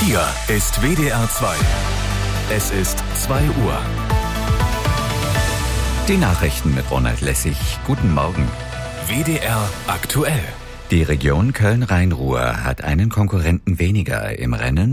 Hier ist WDR 2. Es ist 2 Uhr. Die Nachrichten mit Ronald Lessig. Guten Morgen. WDR aktuell. Die Region Köln-Rhein-Ruhr hat einen Konkurrenten weniger im Rennen